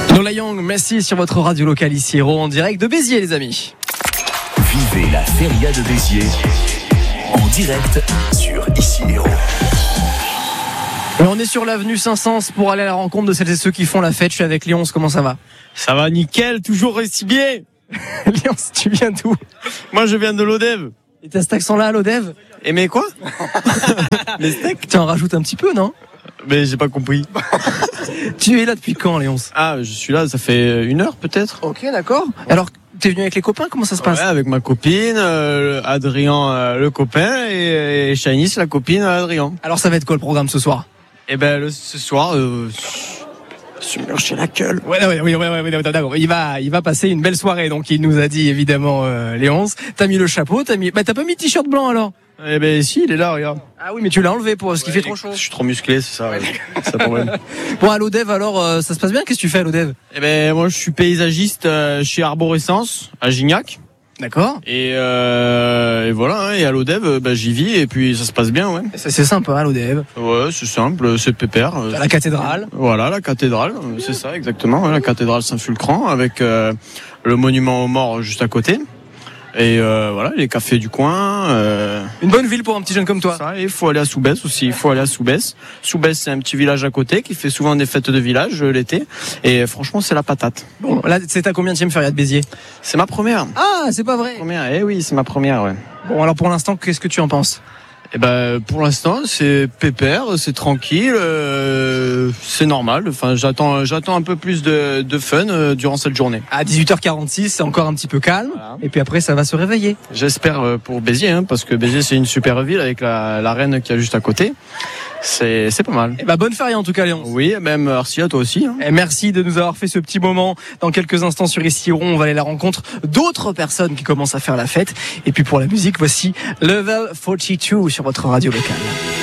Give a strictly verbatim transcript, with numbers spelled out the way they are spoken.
Lola Young, Messi sur votre radio locale ici Héros en direct de Béziers les amis. Vivez la feria de Béziers en direct sur Ici Héros. Et on est sur l'avenue Saint-Saëns pour aller à la rencontre de celles et ceux qui font la fête. Je suis avec Léonce, comment ça va? Ça va nickel, toujours aussi bien. Léonce, tu viens d'où? Moi je viens de l'Odève. Et t'as cet accent là à l'Odève? Et mais quoi? Les steaks? Tu en rajoutes un petit peu, non? Mais j'ai pas compris. Tu es là depuis quand, Léonce? Ah, je suis là, ça fait une heure peut-être. Ok, d'accord. Alors, t'es venu avec les copains, comment ça se passe? Ouais, avec ma copine, euh, Adrien euh, le copain et, et Shanice la copine à Adrien. Alors ça va être quoi le programme ce soir? Et ben le, ce soir, euh, je me lâcher la gueule. Ouais, ouais, oui, ouais, ouais, ouais, d'accord. Il va, il va passer une belle soirée, donc il nous a dit évidemment, euh, Léonce. T'as mis le chapeau, t'as mis, bah t'as pas mis de t-shirt blanc alors? Eh ben si, il est là, regarde. Ah oui, mais tu l'as enlevé pour ce qui Ouais, fait trop chaud. Je suis trop musclé, c'est ça. Ouais. C'est le problème. Bon, à l'Odève alors, euh, ça se passe bien? Qu'est-ce que tu fais à l'Odève? Eh ben moi je suis paysagiste euh, chez Arborescence à Gignac. D'accord. Et, euh, et voilà, hein, et à l'Odève, bah, j'y vis et puis ça se passe bien, ouais. C'est, c'est sympa, à l'Odève. Ouais, c'est simple, c'est pépère. T'as la cathédrale. Voilà, la cathédrale, c'est ça exactement, la cathédrale Saint-Fulcran avec euh, le monument aux morts juste à côté. Et euh, voilà, les cafés du coin. Euh, Une bonne ville pour un petit jeune comme toi. Ça, et il faut aller à Soubès aussi, il faut aller à Soubès. Soubès, c'est un petit village à côté qui fait souvent des fêtes de village euh, l'été. Et franchement, c'est la patate. Bon, là, c'est ta combienième feria de Béziers? C'est ma première. Ah, c'est pas vrai. Première, eh oui, c'est ma première, ouais. Bon, alors pour l'instant, qu'est-ce que tu en penses? Eh ben, pour l'instant, c'est pépère, c'est tranquille, euh, c'est normal. Enfin, j'attends, j'attends un peu plus de, de fun euh, durant cette journée. À dix-huit heures quarante-six, c'est encore un petit peu calme. Voilà. Et puis après, ça va se réveiller. J'espère euh, pour Béziers, hein, parce que Béziers c'est une super ville avec la, la reine qui est juste à côté. C'est, c'est pas mal. Et bah, bonne feria en tout cas, Léon. Oui, même merci à toi aussi. Hein. Et merci de nous avoir fait ce petit moment. Dans quelques instants sur Ici Héros, on va aller à la rencontre d'autres personnes qui commencent à faire la fête. Et puis pour la musique, voici Level quarante-deux sur votre radio locale.